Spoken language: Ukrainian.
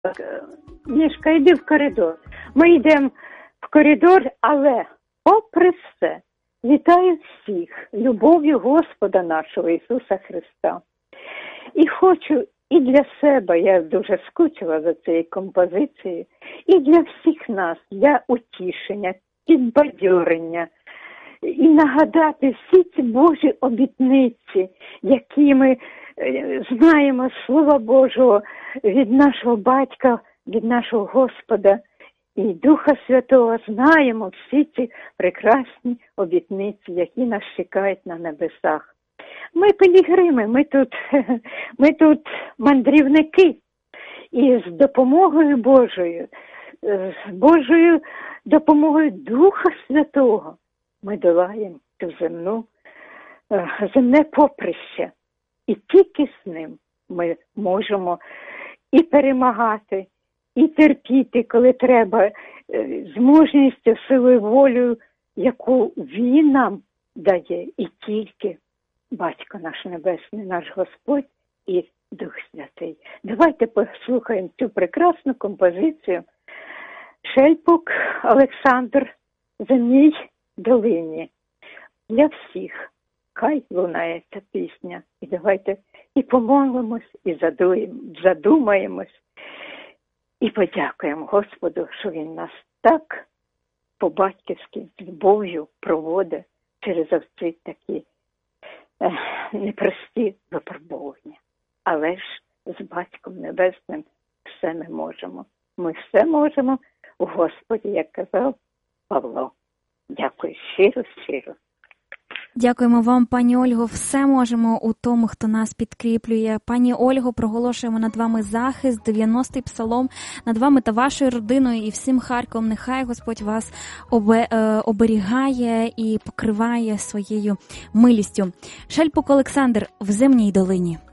Мішка, йди в коридор. Ми йдемо в коридор, але попри все, вітаю всіх любов'ю Господа нашого Ісуса Христа. І хочу і для себе, я дуже скучила за цією композицією, і для всіх нас, для утішення, підбадьорення, і нагадати всі ці Божі обітниці, які ми знаємо з Слова Божого від нашого Батька, від нашого Господа і Духа Святого, знаємо всі ці прекрасні обітниці, які нас чекають на небесах. Ми пілігрими, ми тут мандрівники, і з допомогою Божою, з Божою допомогою Духа Святого ми долаємо цю земне поприще. І тільки з ним ми можемо і перемагати, і терпіти, коли треба, з мужністю, силою, волею, яку Він нам дає, і тільки Батько наш Небесний, наш Господь і Дух Святий. Давайте послухаємо цю прекрасну композицію. Шельпук Олександр, «Земній долині». Для всіх хай лунає ця пісня. І давайте і помолимось, і задумаємось, і подякуємо Господу, що Він нас так по-батьківськи з любов'ю проводить через ці такі непрості випробування. Але ж з Батьком Небесним все ми можемо. Ми все можемо у Господі, як казав Павло. Дякую щиро. Дякуємо вам, пані Ольго. Все можемо у тому, хто нас підкріплює. Пані Ольго, проголошуємо над вами захист, 90-й псалом, над вами та вашою родиною і всім Харковом. Нехай Господь вас оберігає і покриває своєю милістю. Шельпук Олександр, «В земній долині».